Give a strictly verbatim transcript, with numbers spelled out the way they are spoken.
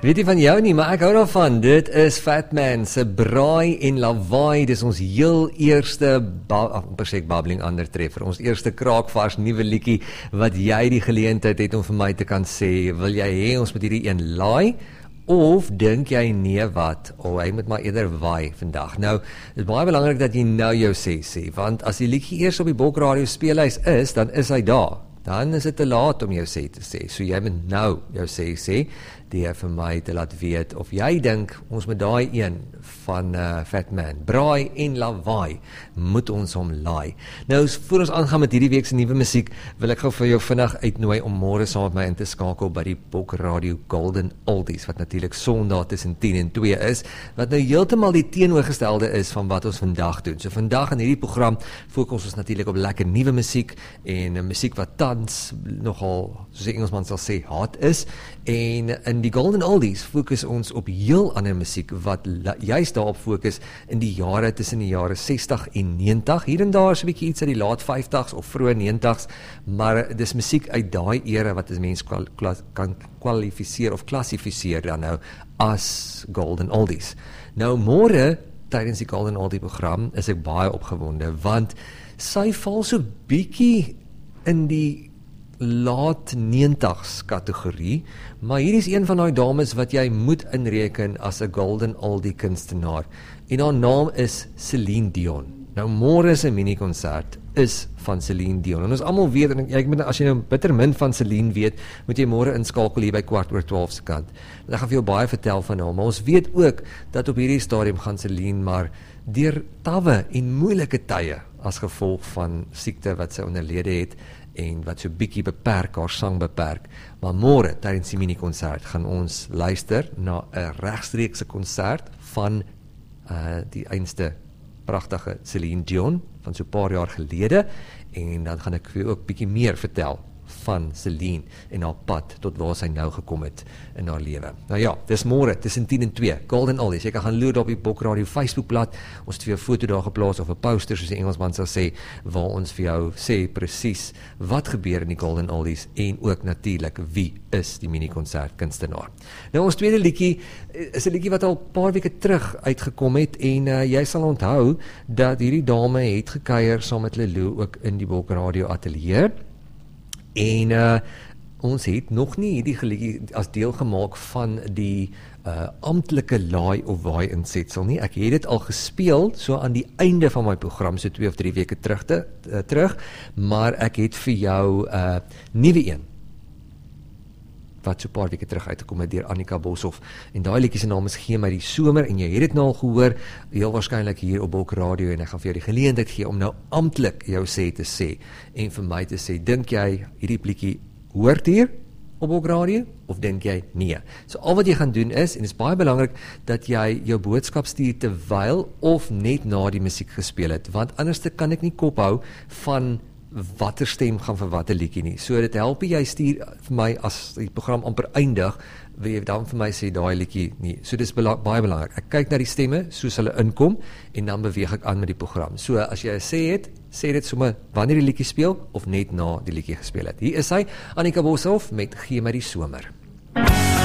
Weet jy van jou nie, maar ek hou daarvan. Dit is Fatman se Braai en Lawaai. Dis ons heel eerste per se babbling ander treffer. Ons eerste kraakvars nuwe liedjie wat jy die geleentheid het om vir my te kan sê, wil jy hê ons moet hierdie een laai? Of dink jy nee wat, of hy moet maar eerder waai vandag. Nou, dit is baie belangrik dat jy nou jou sê sê, want as die liedjie eers op die Bokradio speelhuis is, dan is hy daar. Dan is dit te laat om jou sê te sê. So jy moet nou jou sê sê, deur vir my te laat weet of jy dink ons met daai een van uh, Fatman, Braai en Lawaai, moet ons hom laai. Nou, voor ons aangaan met hierdie week se nuwe musiek, wil ek gou vir jou vinnig uitnooi om môre saam met my in te skakel by die Bokradio Golden Oldies, wat natuurlik Sondag tussen tien en twee is, wat nou heeltemal die teenoorgestelde is van wat ons vandag doen. So vandag in hierdie program fokus ons natuurlik op lekker nuwe musiek en uh, musiek wat tans nogal, soos die Engelsman sal sê, hot is, en in die Golden Oldies fokus ons op heel ander musiek wat juist daarop fokus in die jare tussen die jare sestig en negentig. Hier en daar is 'n bietjie iets uit die laat vyftigs of vroeë negentigs, maar dis musiek uit daai era wat 'n mens kwal, kan kwalifiseer of klassifiseer dan nou as Golden Oldies. Nou môre tydens die Golden Oldie program is ek baie opgewonde, want sy val so bietjie in die laat negentigs kategorie, maar hier is een van die dames wat jy moet inreken as 'n Golden Oldie kunstenaar, en haar naam is Celine Dion. Nou môre se mini-konsert is van Celine Dion, en ons almal weet, en ek moet, as jy nou bitter min van Celine weet, moet jy môre inskakel hier by kwart oor twaalf se kant. Ek gaan vir jou baie vertel van haar, maar ons weet ook dat op hierdie stadium gaan Celine maar deur tawwe en moeilike tye as gevolg van siekte wat sy onderlede het, en wat so bietjie beperk, haar sang beperk. Maar môre, tydens die mini-konsert, gaan ons luister na 'n regstreekse konsert van uh, die einste pragtige Celine Dion, van so 'n paar jaar gelede, en dan gaan ek vir ook bietjie meer vertel van Celine en haar pad tot waar sy nou gekom het in haar lewe. Nou ja, dis môre tussen tien en twee, Golden Oldies. Jy kan gaan loer op die Bokradio Facebookblad, ons het vir jou foto daar geplaas, of 'n poster soos die Engelsman sal sê, waar ons vir jou sê presies wat gebeur in die Golden Oldies, en ook natuurlik wie is die mini-konsert kunstenaar. Nou, ons tweede liedjie is 'n liedjie wat al 'n paar weke terug uitgekom het, en uh, jy sal onthou dat hierdie dame het gekuier saam met Lelou ook in die Bokradio ateljee. En uh, ons het nog nie hierdie geliedjie as deel gemaak van die uh, amptelike laai of waai insetsel nie. Ek het dit al gespeel so aan die einde van my program, so twee of drie weke terug, te, uh, terug maar ek het vir jou uh, nuwe een wat so 'n paar weke terug uitgekom het deur Annika Boshoff, en daai liedjie se naam is Gee my die somer, en jy het dit nou al gehoor, heel waarskynlik hier op Bokradio, en ek gaan vir jou die geleentheid gee om nou amptelik jou sê te sê, en vir my te sê, dink jy hierdie liedjie hoort hier op Bokradio, of dink jy nee? So al wat jy gaan doen is, en dit is baie belangrik, dat jy jou boodskap stuur terwyl of net na die musiek gespeel het, want anders kan ek nie kop hou van watter stem gaan vir watter liedjie nie. So dit help jy stuur vir my as die program amper eindig, wil jy dan vir my sê daai liedjie nie. So dis bela- baie belangrik. Ek kyk na die stemme soos hulle inkom, en dan beweeg ek aan met die program. So as jy sê het, sê dit sommer wanneer die liedjie speel of net na die liedjie gespeel het. Hier is hy, Annika Boshoff met Gee my die somer.